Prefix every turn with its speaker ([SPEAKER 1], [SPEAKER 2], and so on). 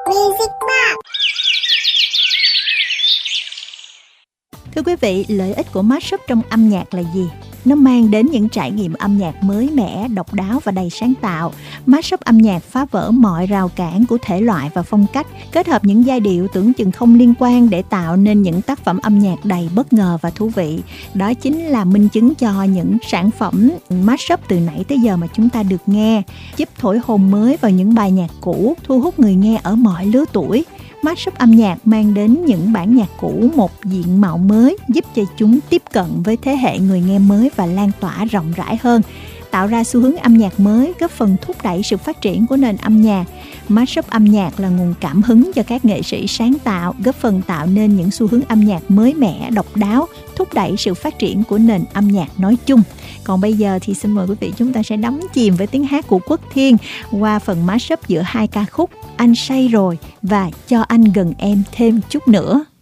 [SPEAKER 1] Music Box.
[SPEAKER 2] Thưa quý vị, lợi ích của mashup trong âm nhạc là gì? Nó mang đến những trải nghiệm âm nhạc mới mẻ, độc đáo và đầy sáng tạo. Mashup âm nhạc phá vỡ mọi rào cản của thể loại và phong cách, kết hợp những giai điệu tưởng chừng không liên quan để tạo nên những tác phẩm âm nhạc đầy bất ngờ và thú vị. Đó chính là minh chứng cho những sản phẩm mashup từ nãy tới giờ mà chúng ta được nghe, giúp thổi hồn mới vào những bài nhạc cũ, thu hút người nghe ở mọi lứa tuổi. Mashup âm nhạc mang đến những bản nhạc cũ một diện mạo mới, giúp cho chúng tiếp cận với thế hệ người nghe mới và lan tỏa rộng rãi hơn, tạo ra xu hướng âm nhạc mới, góp phần thúc đẩy sự phát triển của nền âm nhạc. Mashup âm nhạc là nguồn cảm hứng cho các nghệ sĩ sáng tạo, góp phần tạo nên những xu hướng âm nhạc mới mẻ, độc đáo, thúc đẩy sự phát triển của nền âm nhạc nói chung. Còn bây giờ thì xin mời quý vị chúng ta sẽ đắm chìm với tiếng hát của Quốc Thiên qua phần mashup giữa hai ca khúc Anh Say Rồi và Cho Anh Gần Em Thêm Chút Nữa.